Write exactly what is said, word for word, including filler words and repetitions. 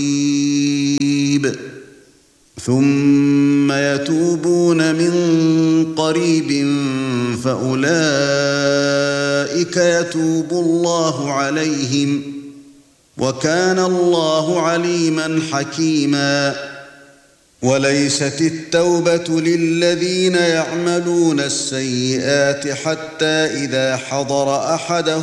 قريب ثم يتوبون من قريب فأولئك يتوب الله عليهم وكان الله عليما حكيما وليست التوبة للذين يعملون السيئات حتى إذا حضر أحدهم